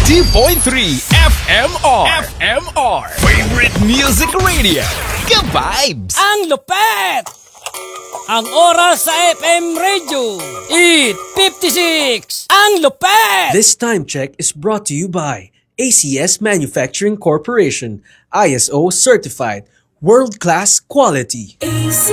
FMR. Favorite Music Radio. Ka-vibes! Ang lupet! Ang oras sa FM Radio, 8:56. Ang lupet! This time check is brought to you by ACS Manufacturing Corporation, ISO certified, world-class quality.